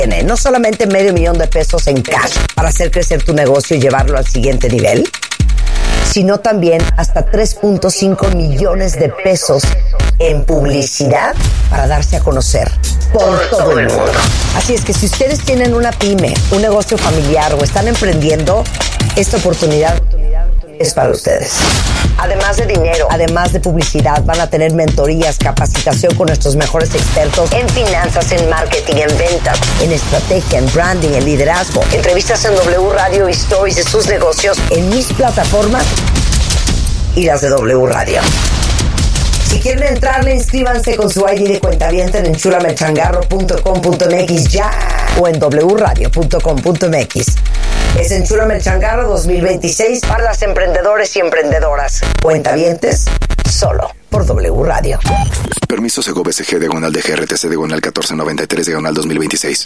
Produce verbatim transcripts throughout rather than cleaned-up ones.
Tiene no solamente medio millón de pesos en cash para hacer crecer tu negocio y llevarlo al siguiente nivel, sino también hasta tres punto cinco millones de pesos en publicidad para darse a conocer por todo el mundo. Así es que si ustedes tienen una pyme, un negocio familiar o están emprendiendo, esta oportunidad es para ustedes. Además de dinero, además de publicidad, van a tener mentorías, capacitación con nuestros mejores expertos en finanzas, en marketing, en ventas, en estrategia, en branding, en liderazgo, entrevistas en W Radio y stories de sus negocios en mis plataformas y las de W Radio. Si quieren entrarle, inscríbanse con su I D de cuentaviente en enchulamechangarro punto com punto m x ya o en w radio punto com punto m x. Es Enchúlame el Changarro dos mil veintiséis para las emprendedores y emprendedoras. Cuentavientes, solo por W Radio. Permiso Segov S G diagonal de G R T C diagonal catorce noventa y tres diagonal dos mil veintiséis.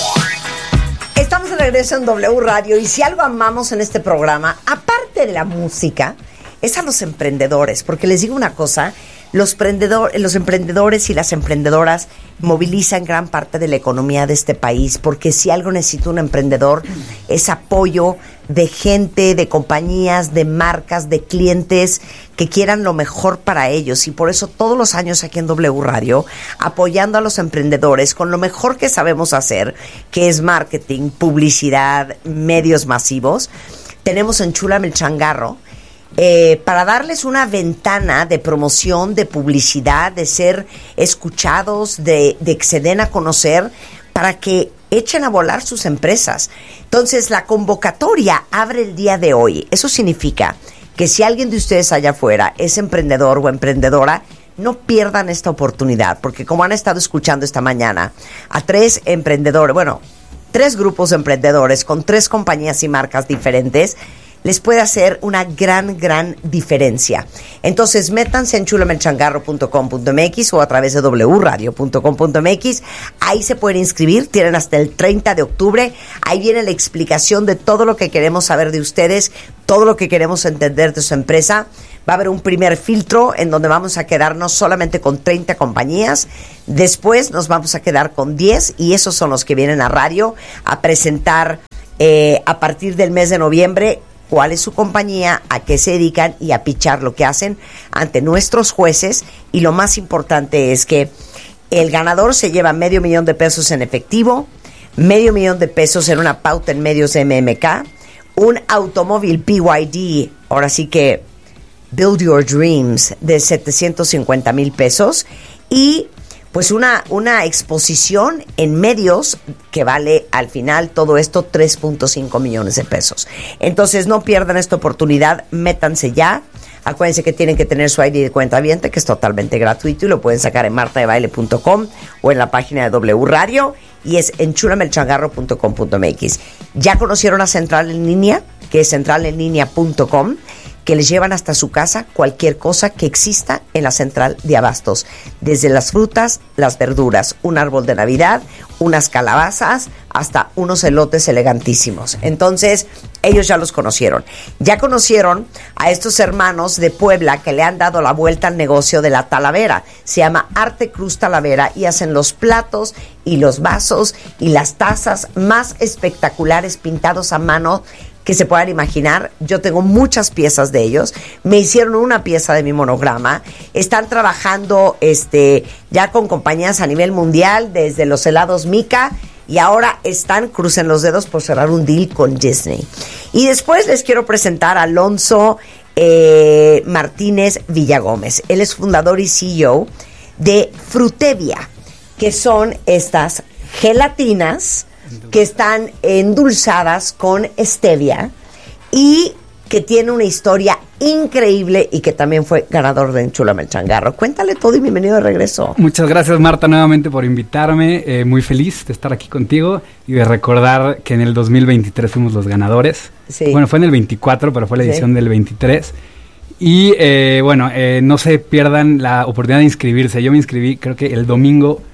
Estamos de regreso en W Radio y si algo amamos en este programa, aparte de la música, es a los emprendedores. Porque les digo una cosa, los, emprendedor, los emprendedores y las emprendedoras movilizan gran parte de la economía de este país, porque si algo necesita un emprendedor es apoyo de gente, de compañías, de marcas, de clientes que quieran lo mejor para ellos. Y por eso todos los años aquí en W Radio, apoyando a los emprendedores con lo mejor que sabemos hacer, que es marketing, publicidad, medios masivos, tenemos Enchúlame el Changarro, Eh, para darles una ventana de promoción, de publicidad, de ser escuchados, de, de que se den a conocer, para que echen a volar sus empresas. Entonces, la convocatoria abre el día de hoy. Eso significa que si alguien de ustedes allá afuera es emprendedor o emprendedora, no pierdan esta oportunidad, porque como han estado escuchando esta mañana, a tres emprendedores, bueno, tres grupos de emprendedores con tres compañías y marcas diferentes, les puede hacer una gran, gran diferencia. Entonces, métanse en enchulamelchangarro punto com punto m x o a través de w radio punto com punto m x. Ahí se pueden inscribir, tienen hasta el treinta de octubre. Ahí viene la explicación de todo lo que queremos saber de ustedes, todo lo que queremos entender de su empresa. Va a haber un primer filtro en donde vamos a quedarnos solamente con treinta compañías. Después nos vamos a quedar con diez y esos son los que vienen a radio a presentar eh, a partir del mes de noviembre cuál es su compañía, a qué se dedican y a pichar lo que hacen ante nuestros jueces. Y lo más importante es que el ganador se lleva medio millón de pesos en efectivo, medio millón de pesos en una pauta en medios M M K, un automóvil B Y D, ahora sí que Build Your Dreams, de setecientos cincuenta mil pesos, y pues una, una exposición en medios que vale al final todo esto tres punto cinco millones de pesos. Entonces no pierdan esta oportunidad, métanse ya. Acuérdense que tienen que tener su I D de cuentaviente, que es totalmente gratuito y lo pueden sacar en marta de baile punto com o en la página de W Radio, y es enchulamelchangarro punto com punto m x. ¿Ya conocieron a Central en Línea? Que es central en línea punto com, que les llevan hasta su casa cualquier cosa que exista en la central de abastos, desde las frutas, las verduras, un árbol de Navidad, unas calabazas, hasta unos elotes elegantísimos. Entonces, ellos ya los conocieron. Ya conocieron a estos hermanos de Puebla que le han dado la vuelta al negocio de la Talavera. Se llama Arte Cruz Talavera y hacen los platos y los vasos y las tazas más espectaculares pintados a mano que se puedan imaginar. Yo tengo muchas piezas de ellos. Me hicieron una pieza de mi monograma. Están trabajando este ya con compañías a nivel mundial, desde los helados Mica, y ahora están, crucen los dedos, por cerrar un deal con Disney. Y después les quiero presentar a Alonso eh, Martínez Villagómez. Él es fundador y C E O de Frutevia, que son estas gelatinas que están endulzadas con stevia y que tiene una historia increíble y que también fue ganador de Enchúlame el Changarro. Cuéntale todo y bienvenido de regreso. Muchas gracias, Marta, nuevamente por invitarme. Eh, muy feliz de estar aquí contigo y de recordar que en el dos mil veintitrés fuimos los ganadores. Sí. Bueno, fue en el veinticuatro, pero fue la edición sí. del veintitrés. Y eh, bueno, eh, no se pierdan la oportunidad de inscribirse. Yo me inscribí creo que el domingo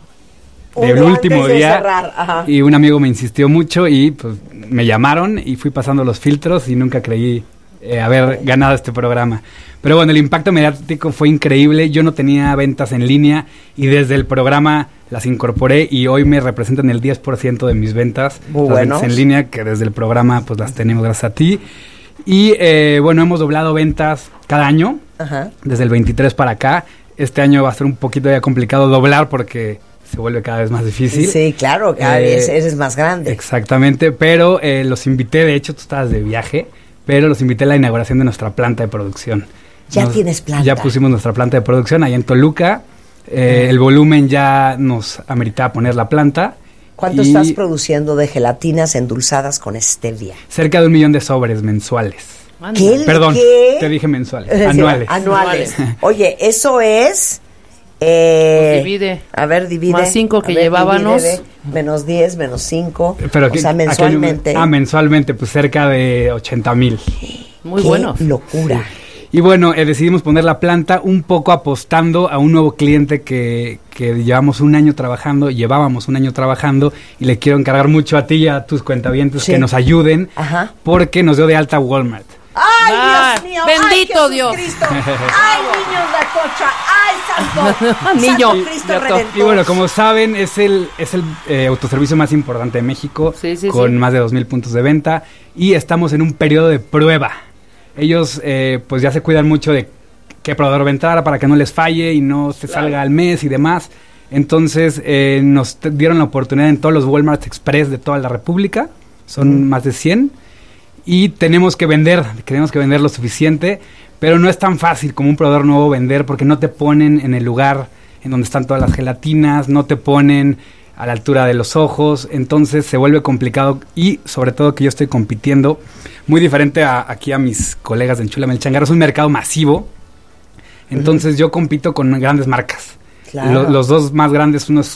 del último de día cerrar, y un amigo me insistió mucho y pues me llamaron y fui pasando los filtros y nunca creí eh, haber ganado este programa. Pero bueno, el impacto mediático fue increíble. Yo no tenía ventas en línea y desde el programa las incorporé y hoy me representan el diez por ciento de mis ventas, Muy las ventas en línea, que desde el programa pues las tenemos gracias a ti. Y eh, bueno, hemos doblado ventas cada año, Ajá. desde el veintitrés para acá. Este año va a ser un poquito ya complicado doblar porque se vuelve cada vez más difícil. Sí, claro, cada eh, vez eres más grande. Exactamente, pero eh, los invité, de hecho tú estabas de viaje, pero los invité a la inauguración de nuestra planta de producción. Ya nos, tienes planta. Ya pusimos nuestra planta de producción allá en Toluca. Eh, el volumen ya nos ameritaba poner la planta. ¿Cuánto estás produciendo de gelatinas endulzadas con stevia? Cerca de un millón de sobres mensuales. ¿Qué? Perdón, ¿qué? te dije mensuales. Es decir, anuales. Anuales. Oye, eso es... Eh, pues divide. A ver, divide. Más cinco que ver, llevábamos. Divide, menos diez, menos cinco. Pero o que, sea, mensualmente. Ah, mensualmente, pues cerca de ochenta mil. Muy Qué bueno. locura. Sí. Y bueno, eh, decidimos poner la planta un poco apostando a un nuevo cliente que, que llevamos un año trabajando, llevábamos un año trabajando, y le quiero encargar mucho a ti y a tus cuentavientes sí. que nos ayuden, Ajá. porque nos dio de alta Walmart. ¡Ay, ah, Dios mío! Bendito ¡Ay, Dios! Cristo! ¡Ay, niños de Atocha! ¡Ay, santo! Niño. Santo Cristo Redentor! Y bueno, como saben, es el es el eh, autoservicio más importante de México, sí, sí, con sí. más de dos mil puntos de venta, y estamos en un periodo de prueba. Ellos eh, pues ya se cuidan mucho de qué proveedor va a entrar para que no les falle y no se claro. salga al mes y demás. Entonces eh, nos t- dieron la oportunidad en todos los Walmart Express de toda la República, son mm. más de cien, y tenemos que vender, tenemos que vender lo suficiente, pero no es tan fácil como un proveedor nuevo vender, porque no te ponen en el lugar en donde están todas las gelatinas, no te ponen a la altura de los ojos, entonces se vuelve complicado, y sobre todo que yo estoy compitiendo muy diferente a, aquí a mis colegas de Enchúlame el Changarro. Es un mercado masivo, entonces uh-huh. yo compito con grandes marcas. Claro. Lo, los dos más grandes, unos,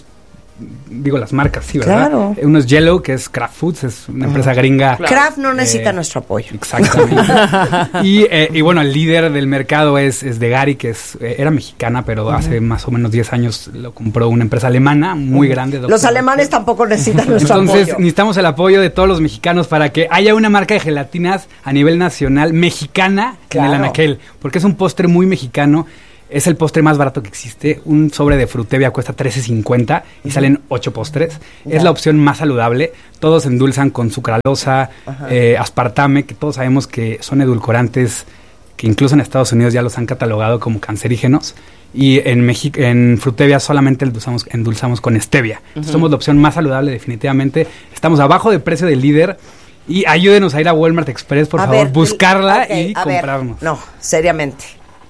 digo las marcas, sí, ¿verdad? Claro. Uno es Yellow, que es Kraft Foods, es una uh-huh. empresa gringa. Claro. Kraft no necesita eh, nuestro apoyo. Exactamente. y, eh, y bueno, el líder del mercado es, es de Gary, que es, eh, era mexicana, pero uh-huh. hace más o menos diez años lo compró una empresa alemana muy uh-huh. grande. Los alemanes tampoco necesitan nuestro Entonces, apoyo. Entonces necesitamos el apoyo de todos los mexicanos para que haya una marca de gelatinas a nivel nacional mexicana claro. en el anaquel, porque es un postre muy mexicano. Es el postre más barato que existe. Un sobre de Frutevia cuesta trece cincuenta y uh-huh. salen ocho postres. Yeah. Es la opción más saludable. Todos endulzan con sucralosa, uh-huh. eh, aspartame, que todos sabemos que son edulcorantes que incluso en Estados Unidos ya los han catalogado como cancerígenos. Y en México, en Frutevia solamente endulzamos, endulzamos con stevia. Uh-huh. Somos la opción más saludable definitivamente. Estamos abajo de precio del líder. Y ayúdenos a ir a Walmart Express, por a favor, ver, buscarla okay, y comprarnos. Ver, no, seriamente.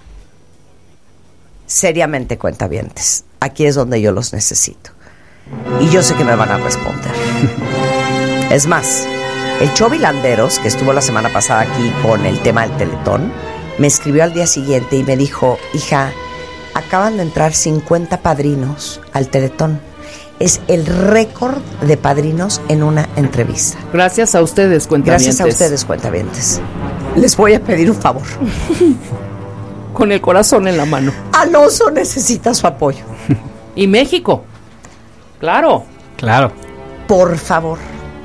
Seriamente, cuentavientes, aquí es donde yo los necesito. Y yo sé que me van a responder. Es más, el Chovilanderos, que estuvo la semana pasada aquí con el tema del Teletón, me escribió al día siguiente y me dijo: hija, acaban de entrar cincuenta padrinos al Teletón. Es el récord de padrinos en una entrevista. Gracias a ustedes, cuentavientes. Gracias a ustedes, cuentavientes. Les voy a pedir un favor. Con el corazón en la mano. Alonso necesita su apoyo. Y México. Claro. Claro. Por favor.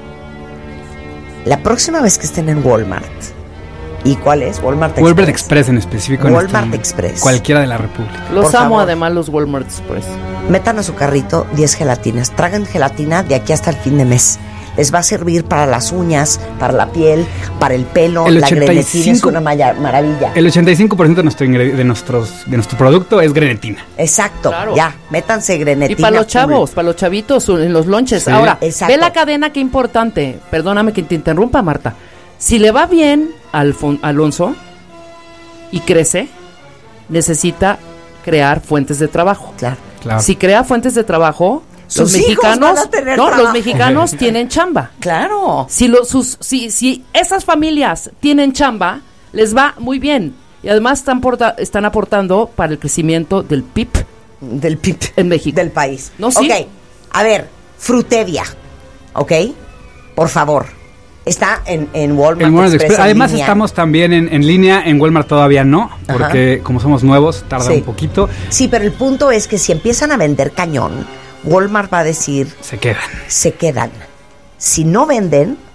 La próxima vez que estén en Walmart. ¿Y cuál es? Walmart Express. Walmart Express en específico. Walmart en Express. Cualquiera de la República. Los Por amo favor. además los Walmart Express. Metan a su carrito diez gelatinas. Tragan gelatina de aquí hasta el fin de mes. Les va a servir para las uñas, para la piel, para el pelo. El la ochenta y cinco grenetina es una maya, maravilla. El ochenta y cinco por ciento de nuestro, ingred- de, nuestros, de nuestro producto es grenetina. Exacto, claro. Ya, métanse grenetina. Y para los full. chavos, para los chavitos en los lonches. Sí. Ahora, Exacto. ve la cadena, qué importante. Perdóname que te interrumpa, Marta. Si le va bien al Alfon- Alonso y crece, necesita crear fuentes de trabajo. Claro. Claro. Si crea fuentes de trabajo, Sus los hijos mexicanos, van a tener no, trabajo. los mexicanos tienen chamba. Claro. Si, lo, sus, si, si esas familias tienen chamba, les va muy bien. Y además están, porta, están aportando para el crecimiento del P I B. Del P I B. En México. Del país. No, sí. Ok, a ver, Frutevia. ¿Ok? Por favor. Está en, en Walmart, En Walmart Express, Express. en Además línea. estamos también en, en línea. En Walmart todavía no, porque Ajá. como somos nuevos, tarda Sí. un poquito. Sí, pero el punto es que si empiezan a vender cañón, Walmart va a decir... Se quedan. Se quedan. Si no venden,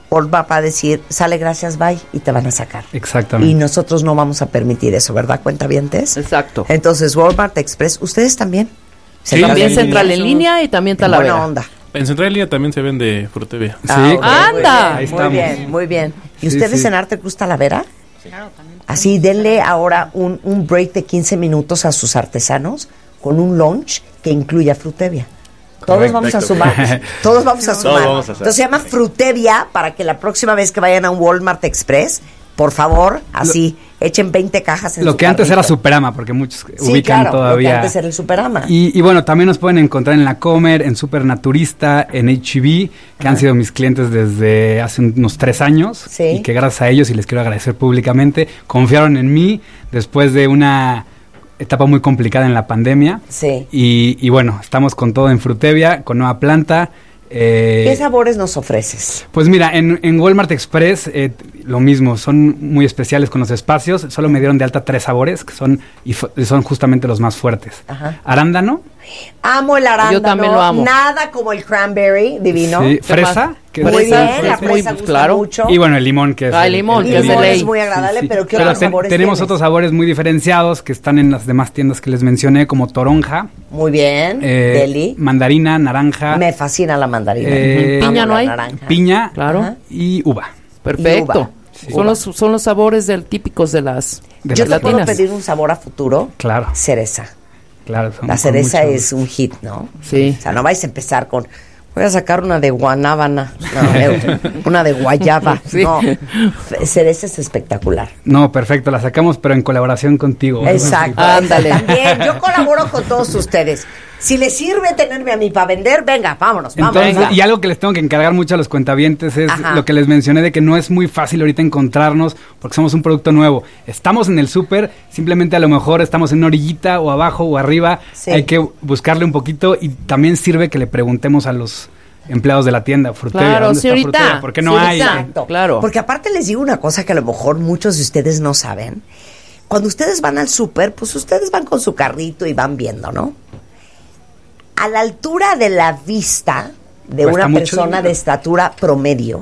Walmart va a decir, sale, gracias, bye, y te van a sacar. Exactamente. Y nosotros no vamos a permitir eso, ¿verdad, cuentavientes? Exacto. Entonces, Walmart Express, ¿ustedes también? Sí, también Central en línea y también Talavera. Buena onda. En Central en línea también se vende Frutevia. Sí, Ah, okay, ¡anda! Muy bien, muy bien, muy bien. ¿Y Sí, ustedes sí. en Arte Cruz Talavera? Claro, también. Así, denle ahora un, un break de quince minutos a sus artesanos con un lunch que incluya Frutevia. Todos Correcto. vamos a sumar. Todos vamos a Todos sumar. vamos a hacer. Entonces se llama Frutevia para que la próxima vez que vayan a un Walmart Express, por favor, así, lo, echen veinte cajas en Lo su que antes carrito. era Superama, porque muchos Sí, ubican claro, todavía. lo que antes era el Superama. Y, y bueno, también nos pueden encontrar en La Comer, en Supernaturista, en H E B, que Ajá. han sido mis clientes desde hace unos tres años. Sí. Y que gracias a ellos, y les quiero agradecer públicamente, confiaron en mí después de una etapa muy complicada en la pandemia. Sí. Y, y bueno, estamos con todo en Frutevia, con nueva planta. Eh, ¿Qué sabores nos ofreces? Pues mira, en, en Walmart Express eh, lo mismo, son muy especiales con los espacios. Solo me dieron de alta tres sabores que son y son justamente los más fuertes. Ajá. Arándano. Amo el arándano. Yo también lo amo. Nada como el cranberry, divino. Sí, fresa. Que muy es bien, fresa. la fresa muy gusta claro. mucho. Y bueno, el limón, que es Ah, el limón, el que es de limón ley. es muy agradable, Sí, sí. pero ¿qué Pero otros ten- sabores tenemos tienes? otros sabores muy diferenciados que están en las demás tiendas que les mencioné, como toronja, Muy bien, eh, deli. mandarina, naranja, Me fascina la mandarina. Eh, Amo Piña no la hay. naranja. piña Claro. Ajá. y uva. Perfecto. Y uva. Sí. Son los son los sabores del típicos de las De Yo las te puedo latinas. pedir un sabor a futuro. Claro, Cereza. claro. son La con cereza mucho- es un hit, ¿no? Sí. O sea, no vais a empezar con, voy a sacar una de guanábana, no, eh, una de guayaba. Sí. No, F- cereza es espectacular. No, perfecto, la sacamos, pero en colaboración contigo. Exacto. Ándale. También, yo colaboro con todos ustedes. Si les sirve tenerme a mí para vender, venga, vámonos, vamos. Entonces, venga. y algo que les tengo que encargar mucho a los cuentavientes es Ajá. lo que les mencioné de que no es muy fácil ahorita encontrarnos porque somos un producto nuevo. Estamos en el súper, simplemente a lo mejor estamos en una orillita o abajo o arriba. Sí. Hay que buscarle un poquito y también sirve que le preguntemos a los empleados de la tienda, Frutevia, Claro, ¿dónde está señorita. Frutevia? ¿Por qué no Sí, hay? Exacto. Claro. Porque aparte les digo una cosa que a lo mejor muchos de ustedes no saben. Cuando ustedes van al súper, pues ustedes van con su carrito y van viendo, ¿no? A la altura de la vista de Cuesta una mucho persona dinero. de estatura promedio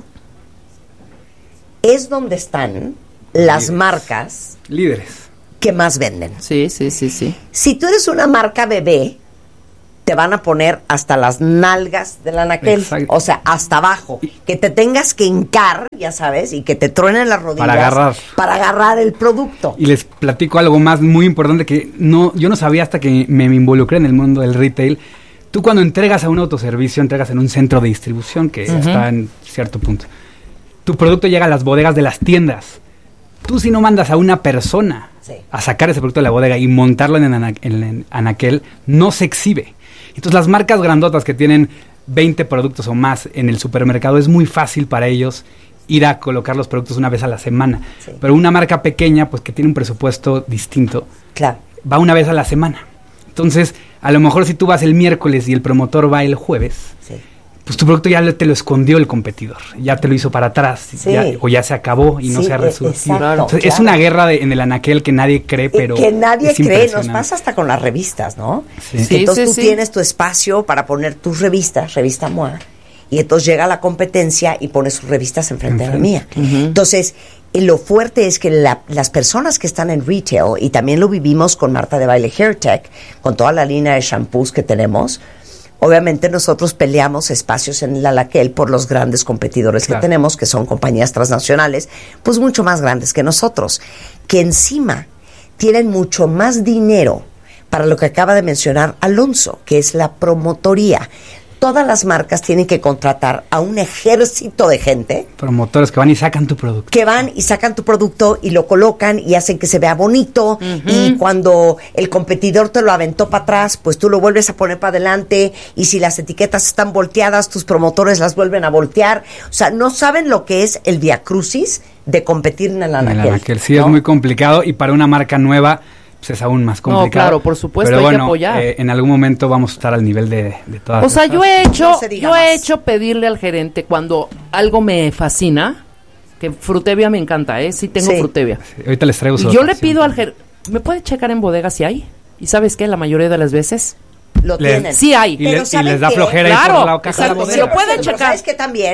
es donde están las Líderes. marcas Líderes. que más venden. Sí, sí, sí, sí. Si tú eres una marca bebé, te van a poner hasta las nalgas del anaquel, Exacto. o sea, hasta abajo, que te tengas que hincar, ya sabes, y que te truenen las rodillas Para agarrar. para agarrar el producto. Y les platico algo más muy importante que no, yo no sabía hasta que me involucré en el mundo del retail. Tú cuando entregas a un autoservicio, entregas en un centro de distribución que Ujú. está en cierto punto. Tu producto llega a las bodegas de las tiendas. Tú si no mandas a una persona Sí. a sacar ese producto de la bodega y montarlo en, ana- en, en anaquel, no se exhibe. Entonces las marcas grandotas que tienen veinte productos o más en el supermercado, es muy fácil para ellos ir a colocar los productos una vez a la semana. Sí. Pero una marca pequeña, pues que tiene un presupuesto distinto, Claro. va una vez a la semana. Entonces, a lo mejor si tú vas el miércoles y el promotor va el jueves, Sí. pues tu producto ya lo- te lo escondió el competidor, ya te lo hizo para atrás, Sí. ya- o ya se acabó y no Sí, se ha e- resurgido. exacto, Entonces, es claro. una guerra de- en el anaquel que nadie cree, pero Y que nadie es cree, nos impresionante. pasa hasta con las revistas, ¿no? Sí. Que Sí, entonces sí, tú sí. tienes tu espacio para poner tus revistas, revista M O A, y entonces llega la competencia y pone sus revistas enfrente de la mía. Entonces, eh, lo fuerte es que la- las personas que están en retail, y también lo vivimos con Marta de Baile Hair Tech, con toda la línea de shampoos que tenemos, obviamente nosotros peleamos espacios en el anaquel por los grandes competidores Claro. que tenemos, que son compañías transnacionales, pues mucho más grandes que nosotros, que encima tienen mucho más dinero para lo que acaba de mencionar Alonso, que es la promotoría. Todas las marcas tienen que contratar a un ejército de gente Promotores que van y sacan tu producto. que van y sacan tu producto y lo colocan y hacen que se vea bonito, y cuando el competidor te lo aventó para atrás, pues tú lo vuelves a poner para adelante, y si las etiquetas están volteadas, tus promotores las vuelven a voltear. O sea, no saben lo que es el viacrucis de competir en el En anaquel. el anaquel. Sí, ¿no? es muy complicado y para una marca nueva pues es aún más complicado. claro, por supuesto, Pero hay que bueno, apoyar. eh, en algún momento vamos a estar al nivel de, de todas O sea, estas- yo he hecho, No se diga yo he más. hecho pedirle al gerente cuando algo me fascina, que Frutevia me encanta, ¿eh? Sí tengo Sí. Frutevia. Sí, ahorita les traigo su Y yo le dotación pido al también. gerente, ¿me puede checar en bodega si hay? ¿Y sabes qué? La mayoría de las veces Lo Les- tienen. sí hay. Y, le- y ¿saben les da qué? flojera ir Claro, por la caja de la exacto, bodega. sí lo pueden Pero checar. ¿sabes qué también?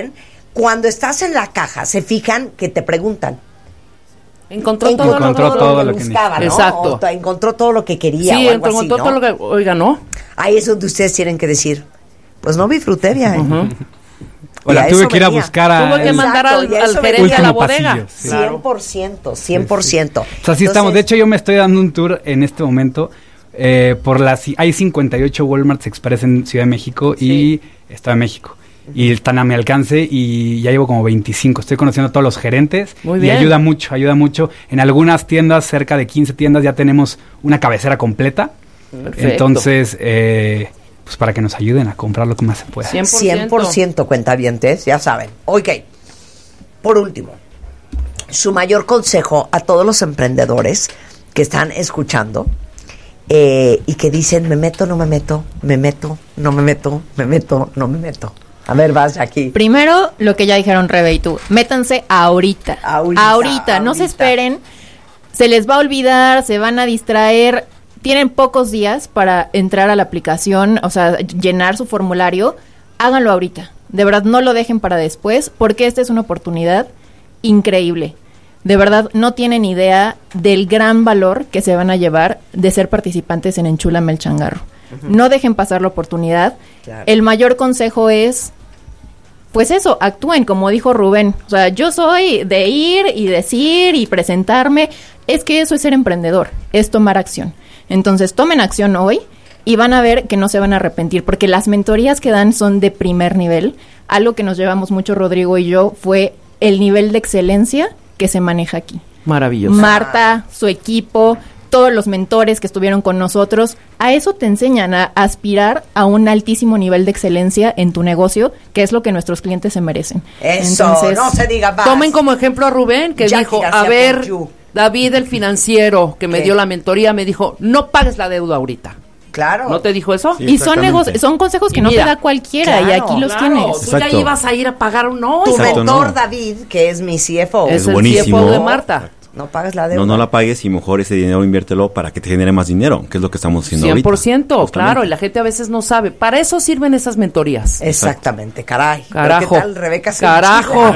Cuando estás en la caja, se fijan que te preguntan. Encontró, encontró todo, todo, todo lo que, lo que buscaba, ¿no? Exacto. O encontró todo lo que quería. Sí, o algo encontró así, ¿no? todo lo que. Oiga, ¿no? Ahí es donde ustedes tienen que decir: pues no vi Frutevia. ¿eh? Uh-huh. O la tuve que ir a buscar a... Tuve que mandar al, al gerente a la bodega. Pasillo, sí. cien por ciento, cien por ciento. Sí, sí. O sea, así estamos. De hecho, yo me estoy dando un tour en este momento eh, por las... Hay cincuenta y ocho Walmarts Express en Ciudad de México sí. y Estado de México. Y están a mi alcance y ya llevo como veinticinco. Estoy conociendo a todos los gerentes. Muy bien. Y ayuda mucho, ayuda mucho. En algunas tiendas, cerca de quince tiendas, ya tenemos una cabecera completa. Perfecto. Entonces... Eh, pues para que nos ayuden a comprar lo que más se pueda. cien por ciento cuentavientes, ya saben. Ok, por último, su mayor consejo a todos los emprendedores que están escuchando eh, y que dicen, me meto, no me meto, me meto, no me meto, me meto, no me meto. A ver, vas aquí. Primero, lo que ya dijeron Rebe y tú, métanse ahorita. Ahorita, ahorita, ahorita. No se esperen, se les va a olvidar, se van a distraer. Tienen pocos días para entrar a la aplicación, o sea, llenar su formulario. Háganlo ahorita. De verdad, no lo dejen para después, porque esta es una oportunidad increíble. De verdad, no tienen idea del gran valor que se van a llevar de ser participantes en Enchúlame el Changarro. Uh-huh. No dejen pasar la oportunidad. Claro. El mayor consejo es, pues eso, actúen, como dijo Rubén. O sea, yo soy de ir y decir y presentarme. Es que eso es ser emprendedor, es tomar acción. Entonces, tomen acción hoy y van a ver que no se van a arrepentir, porque las mentorías que dan son de primer nivel. Algo que nos llevamos mucho Rodrigo y yo fue el nivel de excelencia que se maneja aquí. Maravilloso. Marta, su equipo, todos los mentores que estuvieron con nosotros, a eso te enseñan, a aspirar a un altísimo nivel de excelencia en tu negocio, que es lo que nuestros clientes se merecen. Eso, entonces, no se diga más. Tomen como ejemplo a Rubén, que Jackie dijo, García a ver... Ponchu. David, el financiero, que me ¿Qué? dio la mentoría, me dijo, no pagues la deuda ahorita. Claro. ¿No te dijo eso? Sí, y son negocios, son consejos que y no mira, te da cualquiera, claro, y aquí los claro, tienes. Tú Exacto. ya ibas a ir a pagar un no. Tu Exacto, mentor, no. David, que es mi C F O. Es, es el buenísimo. C F O de Marta. No pagues la deuda. No, no la pagues y mejor ese dinero inviértelo para que te genere más dinero, que es lo que estamos haciendo cien por ciento, ahorita. claro, y la gente a veces no sabe. Para eso sirven esas mentorías. Exactamente, caray. Carajo. ¿Qué tal, Rebeca? Carajo.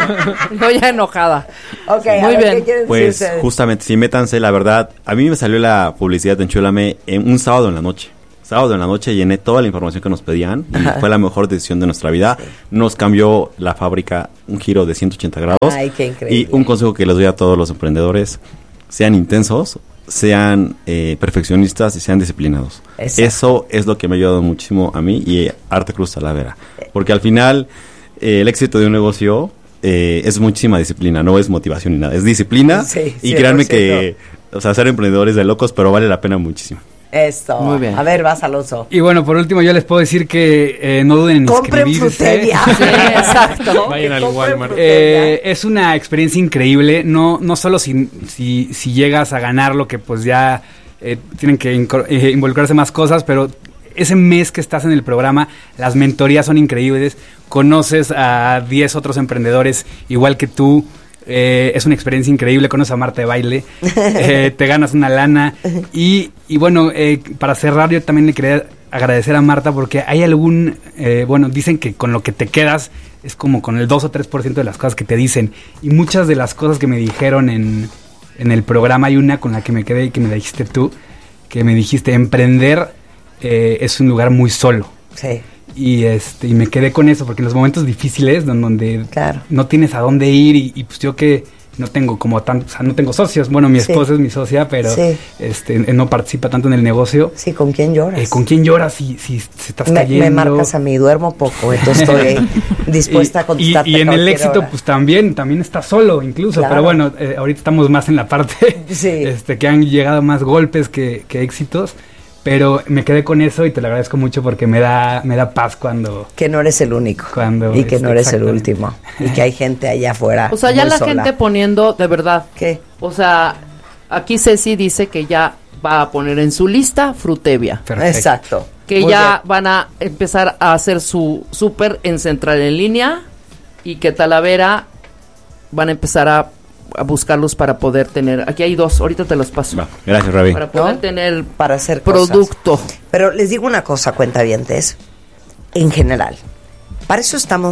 Estoy ya enojada. Ok, muy a ver, bien. ¿qué quieren Pues decir? justamente, sí, métanse, la verdad, a mí me salió la publicidad de Enchúlame en un sábado en la noche. Sábado en la noche llené toda la información que nos pedían y Ajá. fue la mejor decisión de nuestra vida. Sí. Nos cambió la fábrica un giro de ciento ochenta grados. Ay, qué increíble. Y un consejo que les doy a todos los emprendedores, sean intensos, sean eh, perfeccionistas y sean disciplinados. Exacto. Eso es lo que me ha ayudado muchísimo a mí y a Arte Cruz Talavera. Porque al final, eh, el éxito de un negocio eh, es muchísima disciplina, no es motivación ni nada, es disciplina. Sí, y créanme que, o sea, ser emprendedores de locos, pero vale la pena muchísimo. Esto. Muy bien. A ver, vas, Alonso. Y bueno, por último, yo les puedo decir que eh, no duden en compren inscribirse. Frutevia. Sí, exacto. Vayan al Walmart. Eh, es una experiencia increíble. No, no solo si, si, si llegas a ganar lo que pues ya eh, tienen que inco- eh, involucrarse más cosas, pero ese mes que estás en el programa, las mentorías son increíbles. Conoces a diez otros emprendedores igual que tú. Eh, es una experiencia increíble, conoces a Marta de baile, eh, te ganas una lana y, y bueno, eh, para cerrar yo también le quería agradecer a Marta porque hay algún, eh, bueno, dicen que con lo que te quedas es como con el dos o tres por ciento de las cosas que te dicen y muchas de las cosas que me dijeron en, en el programa, hay una con la que me quedé y que me la dijiste tú, que me dijiste, emprender eh, es un lugar muy solo. Sí. Y este y me quedé con eso porque en los momentos difíciles donde, donde claro. no tienes a dónde ir y, y pues yo que no tengo como tanto, o sea, no tengo socios, bueno, mi esposa sí. es mi socia, pero sí. este no participa tanto en el negocio. Sí, ¿con quién lloras? Eh, ¿Con quién lloras si, si, si estás me, cayendo? Me marcas a mí, duermo poco, entonces estoy dispuesta a contestarte. Y, y en el éxito hora. pues también, también estás solo incluso, claro. pero bueno, eh, ahorita estamos más en la parte sí. este que han llegado más golpes que, que éxitos. Pero me quedé con eso y te lo agradezco mucho porque me da me da paz cuando... Que no eres el único. Cuando y que no eres el último. Y que hay gente allá afuera. O sea, ya la sola. gente poniendo, de verdad. ¿Qué? O sea, aquí Ceci dice que ya va a poner en su lista Frutevia. Perfecto. Exacto. Que Muy ya bien. van a empezar a hacer su súper en Central en línea y que Talavera van a empezar a... a buscarlos para poder tener, aquí hay dos, ahorita te los paso. Va, gracias, Ravi. Para poder ¿no? tener para hacer producto. Cosas. Pero les digo una cosa, cuentavientes, en general, para eso estamos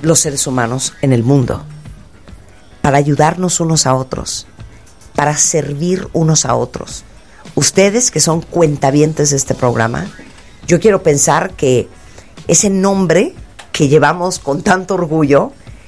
los seres humanos en el mundo, para ayudarnos unos a otros, para servir unos a otros. Ustedes que son cuentavientes de este programa, yo quiero pensar que ese nombre que llevamos con tanto orgullo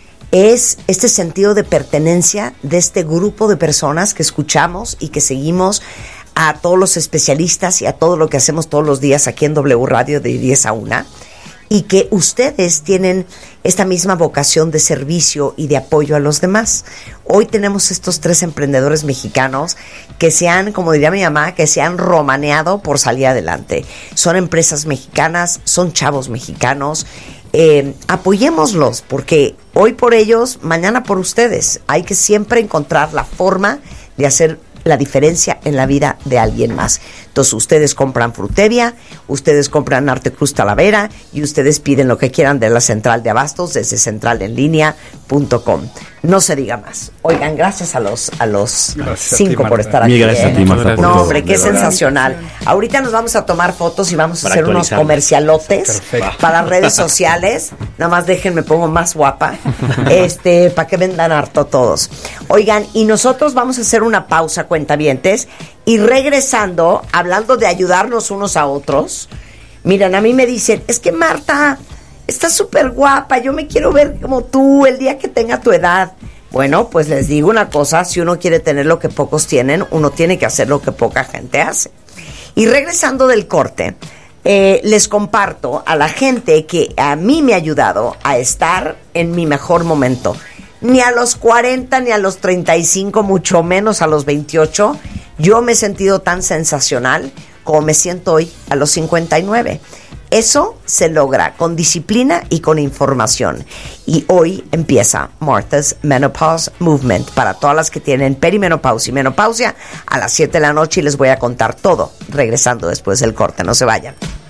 es este sentido de pertenencia de este grupo de personas que escuchamos y que seguimos a todos los especialistas y a todo lo que hacemos todos los días aquí en W Radio de diez a una, y que ustedes tienen esta misma vocación de servicio y de apoyo a los demás. Hoy tenemos estos tres emprendedores mexicanos que se han, como diría mi mamá, que se han romaneado por salir adelante. Son empresas mexicanas, son chavos mexicanos. Eh, apoyémoslos, porque hoy por ellos, mañana por ustedes. Hay que siempre encontrar la forma de hacer la diferencia en la vida de alguien más. Entonces ustedes compran Frutevia, ustedes compran Arte Cruz Talavera y ustedes piden lo que quieran de la central de abastos desde central en línea punto com. No se diga más. Oigan, gracias a los a los gracias cinco a ti, por estar aquí. Gracias ¿eh? a ti, Marta, no, hombre, qué sensacional. Ahorita nos vamos a tomar fotos y vamos a hacer unos comercialotes Perfecto. Para redes sociales. Nada más déjenme pongo más guapa. Este, para que vendan harto todos. Oigan, y nosotros vamos a hacer una pausa, cuentavientes, y regresando, hablando de ayudarnos unos a otros. Miren, a mí me dicen, es que Marta, estás súper guapa, yo me quiero ver como tú el día que tenga tu edad. Bueno, pues les digo una cosa, si uno quiere tener lo que pocos tienen, uno tiene que hacer lo que poca gente hace. Y regresando del corte, eh, les comparto a la gente que a mí me ha ayudado a estar en mi mejor momento. Ni a los cuarenta, ni a los treinta y cinco, mucho menos a los veintiocho, yo me he sentido tan sensacional como me siento hoy a los cincuenta y nueve. Eso se logra con disciplina y con información. Y hoy empieza Martha's Menopause Movement para todas las que tienen perimenopausia y menopausia a las siete de la noche, y les voy a contar todo regresando después del corte. No se vayan.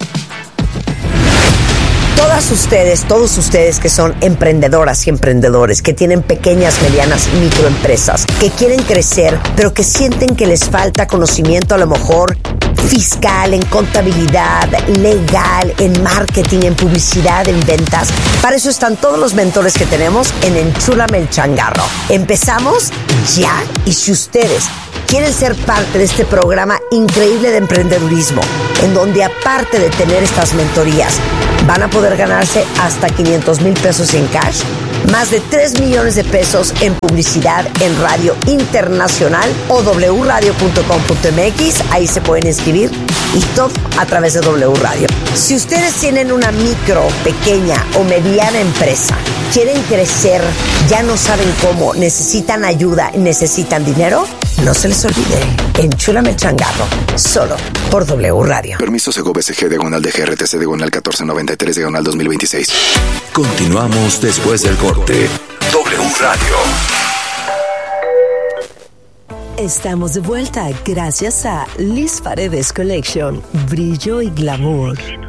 Todas ustedes, todos ustedes que son emprendedoras y emprendedores, que tienen pequeñas, medianas y microempresas, que quieren crecer, pero que sienten que les falta conocimiento a lo mejor fiscal, en contabilidad, legal, en marketing, en publicidad, en ventas. Para eso están todos los mentores que tenemos en Enchúlame el Changarro. Empezamos ya, y si ustedes quieren ser parte de este programa increíble de emprendedurismo, en donde aparte de tener estas mentorías, van a poder ganarse hasta quinientos mil pesos en cash, más de tres millones de pesos en publicidad en radio internacional o w radio punto com punto m x, ahí se pueden inscribir, y todo a través de W Radio. Si ustedes tienen una micro, pequeña o mediana empresa, quieren crecer, ya no saben cómo, necesitan ayuda, necesitan dinero, no se les olvide, Enchúlame el Changarro, solo por W Radio. Permiso Segov S G diagonal de G R T C diagonal catorce noventa y tres diagonal dos mil veintiséis. Continuamos después del corte. W Radio. Estamos de vuelta gracias a Liz Paredes Collection, brillo y glamour.